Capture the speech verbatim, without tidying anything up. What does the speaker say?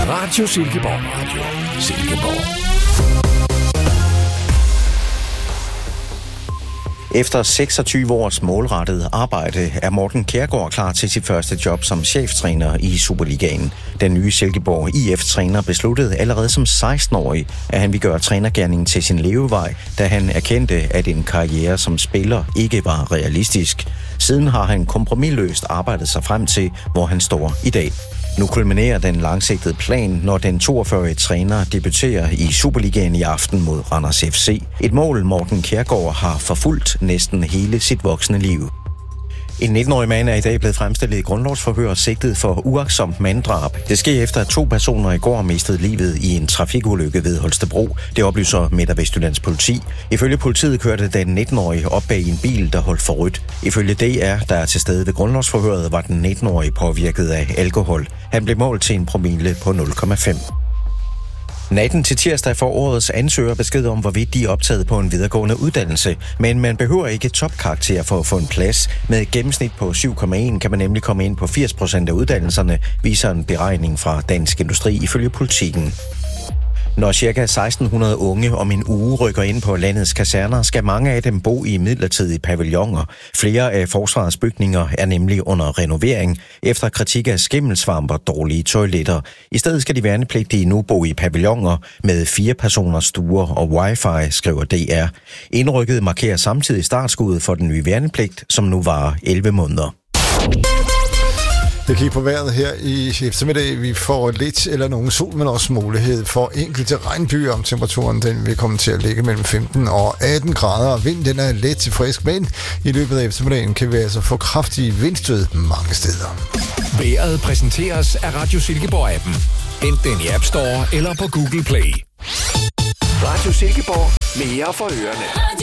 Radio Silkeborg. Radio Silkeborg. Efter seksogtyve års målrettet arbejde er Morten Kjærgaard klar til sit første job som cheftræner i Superligaen. Den nye Silkeborg I F-træner besluttede allerede som seksten-årig, at han ville gøre trænergerningen til sin levevej, da han erkendte, at en karriere som spiller ikke var realistisk. Siden har han kompromisløst arbejdet sig frem til, hvor han står i dag. Nu kulminerer den langsigtede plan, når den toogfyrre-årige træner debuterer i Superligaen i aften mod Randers F C. Et mål, Morten Kjærgaard har forfulgt næsten hele sit voksne liv. En nitten-årig mand er i dag blevet fremstillet i grundlovsforhør sigtet for uagtsomt manddrab. Det sker efter, at to personer i går mistede livet i en trafikulykke ved Holstebro. Det oplyser Midt- og Vestjyllands politi. Ifølge politiet kørte den nitten-årige op bag en bil, der holdt for rødt. Ifølge D R, der er til stede ved grundlovsforhøret, var den nitten-årige påvirket af alkohol. Han blev målt til en promille på nul komma fem. Natten til tirsdag får årets ansøger besked om, hvorvidt de er optaget på en videregående uddannelse. Men man behøver ikke topkarakter for at få en plads. Med et gennemsnit på syv komma en kan man nemlig komme ind på firs procent af uddannelserne, viser en beregning fra Dansk Industri ifølge Politiken. Når ca. seksten hundrede unge om en uge rykker ind på landets kaserner, skal mange af dem bo i midlertidige pavilloner. Flere af forsvarets bygninger er nemlig under renovering, efter kritik af skimmelsvamp og dårlige toiletter. I stedet skal de værnepligtige nu bo i pavilloner med fire personers stuer og wifi, skriver D R. Indrykket markerer samtidig startskuddet for den nye værnepligt, som nu varer elleve måneder. Jeg kigger på vejret her i eftermiddag. Vi får lidt eller nogen sol, men også mulighed for enkelte regnbyer. Om temperaturen den vil komme til at ligge mellem femten og atten grader. Vinden den er let til frisk, men i løbet af eftermiddagen kan vi altså få kraftige vindstød mange steder. Vejret præsenteres af Radio Silkeborg-appen. Hent den i App Store eller på Google Play. Radio Silkeborg. Mere for ørerne.